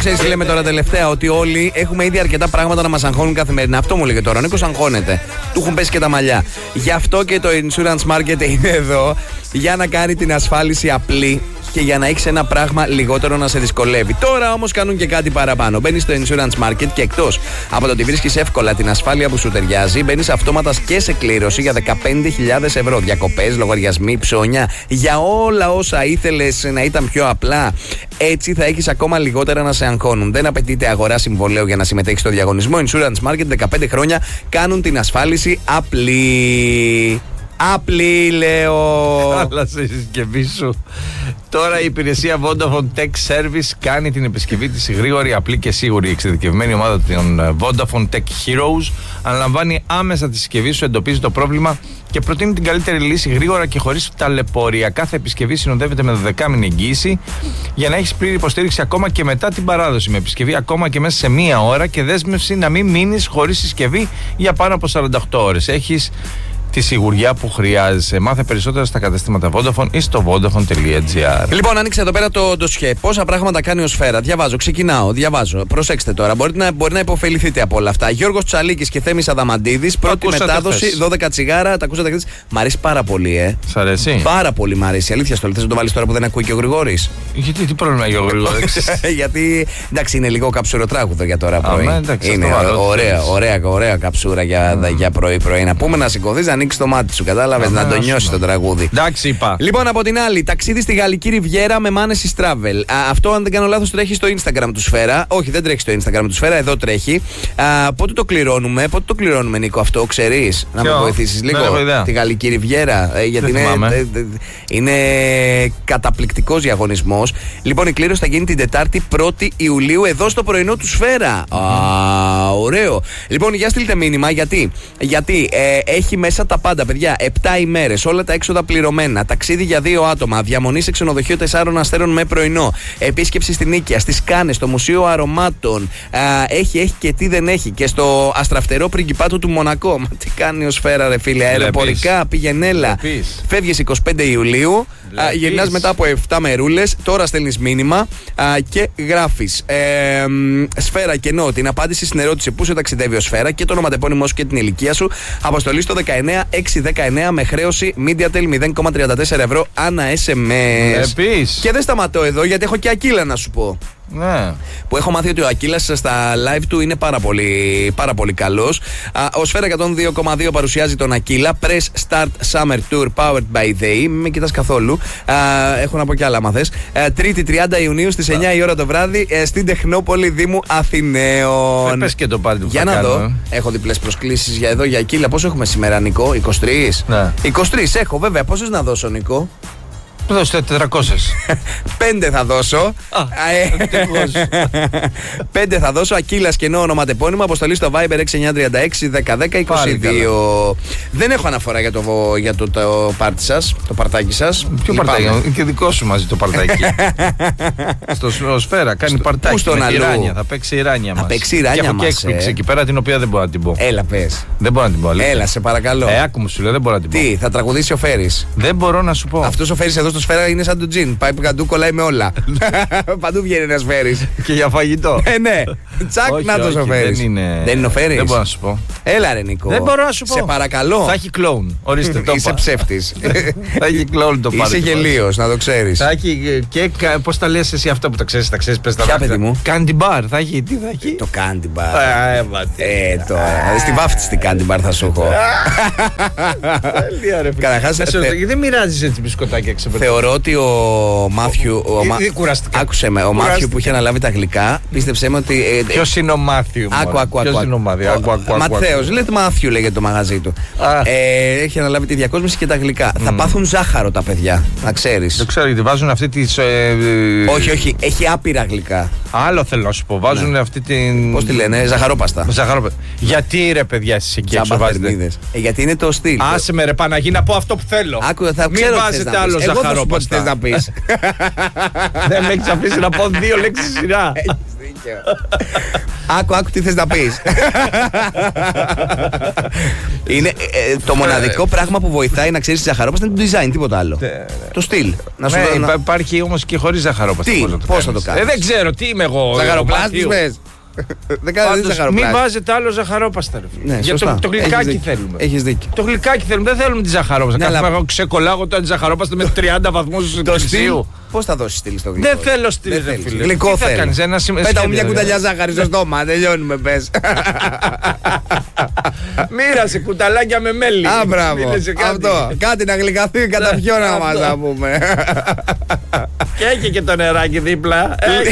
ξέρεις τι λέμε τώρα τελευταία, ότι όλοι έχουμε ήδη αρκετά πράγματα να μας αγχώνουν καθημερινά. Αυτό μου λέγε τώρα. Ο Νίκος αγχώνεται. Του έχουν πέσει και τα μαλλιά. Γι' αυτό και το Insurance Market είναι εδώ για να κάνει την ασφάλιση απλή και για να έχεις ένα πράγμα λιγότερο να σε δυσκολεύει. Τώρα όμως κάνουν και κάτι παραπάνω. Μπαίνεις στο Insurance Market και εκτός από το ότι βρίσκεις εύκολα την ασφάλεια που σου ταιριάζει, μπαίνεις αυτόματα και σε κλήρωση για 15.000 ευρώ. Διακοπές, λογαριασμοί, ψώνια, για όλα όσα ήθελες να ήταν πιο απλά. Έτσι θα έχεις ακόμα λιγότερα να σε αγχώνουν. Δεν απαιτείται αγορά συμβολέου για να συμμετέχεις στο διαγωνισμό. Insurance Market 15 χρόνια κάνουν την ασφάλιση απλή. Απλή, λέω. Αλλά σε συσκευή σου. Τώρα η υπηρεσία Vodafone Tech Service κάνει την επισκευή της γρήγορη, απλή και σίγουρη. Η εξειδικευμένη ομάδα των Vodafone Tech Heroes αναλαμβάνει άμεσα τη συσκευή σου, εντοπίζει το πρόβλημα και προτείνει την καλύτερη λύση γρήγορα και χωρίς ταλαιπωρία. Κάθε επισκευή συνοδεύεται με 12μηνη εγγύηση για να έχεις πλήρη υποστήριξη ακόμα και μετά την παράδοση. Με επισκευή ακόμα και μέσα σε μία ώρα και δέσμευση να μην μείνεις χωρίς συσκευή για πάνω από 48 ώρες. Έχεις τη σιγουριά που χρειάζεσαι. Μάθε περισσότερα στα καταστήματα Vodafone ή στο vodafone.gr. Λοιπόν, άνοιξε εδώ πέρα το ντοσιέ. Πόσα πράγματα κάνει ο Σφαίρα. Διαβάζω. Προσέξτε τώρα. Μπορεί να υποφεληθείτε από όλα αυτά. Γιώργος Τσαλίκης και Θέμης Αδαμαντίδης. Πρώτη μετάδοση, 12 τσιγάρα. Τα ακούσατε χθες. Μ' αρέσει πάρα πολύ, Σ' αρέσει? Πάρα πολύ μ' αρέσει. Αλήθεια στο λέω. Θες να το βάλεις τώρα που δεν ακούει και ο Γρηγόρης? Γιατί, τι πρόβλημα έχει ο Γρηγόρης? Γιατί εντάξει, είναι λίγο καψουροτράγουδο για τώρα πρωί. Είναι ωραία καψούρα για πρωί-πρωί. Να πούμε να σηκωθείς, να ανοίξει το μάτι σου, κατάλαβες, να το νιώσει το τραγούδι. Εντάξει, είπα. Λοιπόν, από την άλλη, ταξίδι στη Γαλλική Ριβιέρα με Μάνεσης Travel. Αυτό, αν δεν κάνω λάθος, τρέχει στο Instagram του Σφαίρα. Όχι, δεν τρέχει στο Instagram του Σφαίρα, εδώ τρέχει. Πότε το κληρώνουμε, Νίκο, αυτό, ξέρεις? Να με βοηθήσεις λίγο. Τη Γαλλική Ριβιέρα. Γιατί είναι καταπληκτικός διαγωνισμός. Λοιπόν, η κλήρωση θα γίνει την Τετάρτη 1η Ιουλίου εδώ στο πρωινό του Σφαίρα. Ωραίο. Λοιπόν, για στείλτε μήνυμα, γιατί έχει μέσα τα πάντα, παιδιά. 7 ημέρες, όλα τα έξοδα πληρωμένα. Ταξίδι για 2 άτομα. Διαμονή σε ξενοδοχείο 4 αστέρων με πρωινό. Επίσκεψη στην Νίκαια, στις Κάνες, στο Μουσείο Αρωμάτων. Έχει και τι δεν έχει. Και στο αστραφτερό πριγκιπάτο του Μονακό. Μα τι κάνει ο Σφαίρα, ρε φίλε. Αεροπορικά, πηγενέλα. Φεύγεις 25 Ιουλίου. Γυρνάς μετά από 7 μερούλες. Τώρα στέλνεις μήνυμα και γράφεις Σφαίρα και εννοώ την απάντηση στην ερώτηση πού σε ταξιδεύει ο Σφαίρα και το ονοματεπώνυμό σου και την ηλικία σου. Αποστολή στο 19619 με χρέωση MediaTel 0,34 ευρώ ανά SMS. Και δεν σταματώ εδώ γιατί έχω και Ακύλα να σου πω. Ναι. Που έχω μάθει ότι ο Ακύλας στα live του είναι πάρα πολύ καλός. Ο Σφαίρα 102,2 παρουσιάζει τον Ακύλα. Press Start Summer Tour Powered by They. Μην με κοιτάς καθόλου. Έχω να πω κι άλλα, άμα θες. Τρίτη 30 Ιουνίου στις 9 η ώρα το βράδυ στην Τεχνόπολη Δήμου Αθηναίων. Πες και το πάρτι που για να δω. Έχω διπλές προσκλήσεις για εδώ για Ακύλα. Πόσο έχουμε σήμερα, Νικό? 23. Ναι. 23 έχω, βέβαια. Πόσες να δώσω, Νικό? Δώστε 400. 5 θα δώσω. 5 θα δώσω. Ακύλας κενό ονοματεπώνυμο. Αποστολή στο Viber 6936 1010 22. Δεν έχω αναφορά για το πάρτι σας, το παρτάκι σας. Ποιο παρτάκι? Και δικό σου μαζί το παρτάκι. Στο Σφαίρα κάνει παρτάκι. Με τη Ράνια. Θα παίξει η Ράνια μας. Θα παίξει η Ράνια μας. Και έχω και έκπληξη εκεί πέρα την οποία δεν μπορώ να την πω. Έλα, πες. Δεν μπορώ να την πω. Έλα, σε παρακαλώ. Άκου μου, σου λέω, δεν μπορώ να την πω. Τι, θα τραγουδήσει ο Φέρης? Δεν μπορώ να σου πω. Αυτός ο Φέρης εδώ στο Σφαίρα είναι σαν το τζιν. Πάει παντού, κολλάει με όλα. Παντού βγαίνει ένας Φέρης. Και για φαγητό. Ναι. Τσακ, να το ο Φέρης. Δεν είναι ο Φέρης. Δεν μπορώ να σου πω. Έλα, ρε Νικό. Δεν μπορώ να σου πω. Σε παρακαλώ. Θα έχει κλόουν. Ορίστε το. Είσαι ψεύτης. Θα έχει κλόουν το πάρτι. Είσαι γελίος, να το ξέρεις. Θα έχει και. Πώς τα λες εσύ αυτά που τα ξέρεις, πες τα ποια, παιδί μου? Candy bar. Θα έχει. Τι θα έχει? Το Candy bar. Τώρα. Στη βάφτιστη Candy bar θα σου έχω. Καταρχάς. Δεν μοιράζεις έτσι μπισκοτάκια ξεπερνά. Θεωρώ ότι ο Μάθιου. Άκουσε με, ο Μάθιου που είχε αναλάβει τα γλυκά, πίστεψέ με ότι. Ποιος είναι ο Μάθιου? Ποιος είναι ο Μάθιου? Ματθαίος, λέτε Μάθιου λέγεται το μαγαζί του. Έχει αναλάβει τη διακόσμηση και τα γλυκά. Θα πάθουν ζάχαρο τα παιδιά, να ξέρεις. Δεν ξέρω γιατί βάζουν αυτή τη. Όχι, έχει άπειρα γλυκά. Άλλο θέλω να σου πω. Βάζουν αυτή την. Πώς τη λένε, ζαχαρόπαστα. Γιατί ρε παιδιά εσείς εκεί έξω βάζετε? Γιατί είναι το στυλ. Άσε με ρε Παναγί να πω αυτό που θέλω. Μην βάζετε άλλο ζαχαρόπαστα. Να πεις. Δεν με έχεις αφήσει να πω 2 λέξεις σειρά. Άκου τι θες να πεις. Είναι το μοναδικό πράγμα που βοηθάει να ξέρει τη ζαχαρόπαστα είναι το design, τίποτα άλλο. Το στυλ. Υπάρχει όμως και χωρίς ζαχαρόπαστα. Πώς θα το κάνεις? Δεν ξέρω, τι είμαι εγώ. Ζαχαροπλάστης πες. Δεν κάνεις ζαχαροπλάστη. Μην βάζετε άλλο ζαχαρόπαστα. Ναι, για το γλυκάκι θέλουμε. Έχεις δίκιο. Το γλυκάκι θέλουμε, δεν θέλουμε τη ζαχαρόπαστα. Κάθομαι ξεκολλάγω το ζαχαρόπαστα με 30 βαθμούς Κελσίου. Πώς θα δώσεις στυλ στο γλυκό? Δεν θέλω στυλ. Γλυκό θέλω. Πέτα μου μια κουταλιά ζάχαρη στο στόμα, τελειώνουμε πες. Μοίρασε κουταλάκια με μέλι. Α, μπράβο. Αυτό. Κάτι να γλυκαθεί κατά ποιο να μας να πούμε. Και έχει και το νεράκι δίπλα.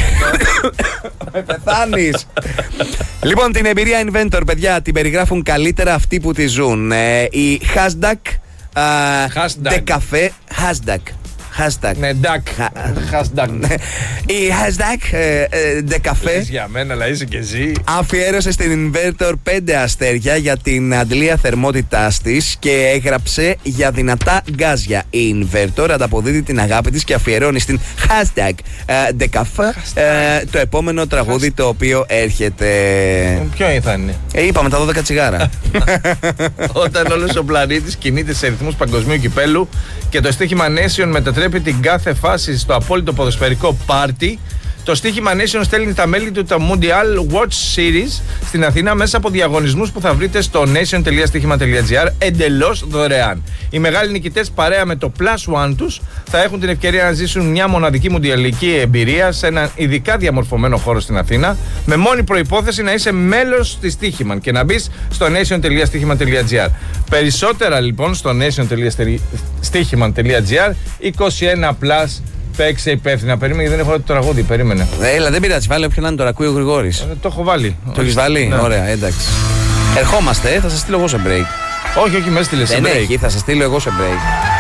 Πεθάνεις. Λοιπόν, την εμπειρία Inventor, παιδιά, την περιγράφουν καλύτερα αυτοί που τη ζουν. Η Hashtag Decafé. Hashtag. Ναι, duck. Hashtag. Η hashtag Decafé. Για μένα, αλλά είσαι και εσύ. Αφιέρωσε στην Inventor 5 αστέρια για την αντλία θερμότητάς της και έγραψε για δυνατά γκάζια. Η Inventor ανταποδίδει την αγάπη της και αφιερώνει στην hashtag Decafé το επόμενο τραγούδι το οποίο έρχεται. Ποιο θα είναι? Είπαμε τα 12 τσιγάρα. Όταν όλος ο πλανήτης κινείται σε ρυθμούς παγκοσμίου κυπέλου και το στοίχημα Nation μετατρέπει την κάθε φάση στο απόλυτο ποδοσφαιρικό πάρτι, το στοίχημα Nation στέλνει τα μέλη του τα Mundial Watch Series στην Αθήνα μέσα από διαγωνισμούς που θα βρείτε στο nation.stihima.gr εντελώς δωρεάν. Οι μεγάλοι νικητές παρέα με το Plus One τους θα έχουν την ευκαιρία να ζήσουν μια μοναδική μουντιαλική εμπειρία σε έναν ειδικά διαμορφωμένο χώρο στην Αθήνα, με μόνη προϋπόθεση να είσαι μέλος της Στίχημαν και να μπεις στο nation.stihima.gr. Περισσότερα λοιπόν στο nation.stihima.gr. 21+. Παίξε υπεύθυνα. Περίμενε, δεν έχω το τραγούδι. Περίμενε. Έλα, δεν πειράζει. Βάλε όποιον είναι τώρα. Ακούει ο Γρηγόρης. Το έχω βάλει. Το έχεις βάλει? Ναι. Ωραία, εντάξει. Ερχόμαστε, θα σας στείλω εγώ σε break. Όχι, με έστειλε σε break. Δεν έχει, θα σας στείλω εγώ σε break.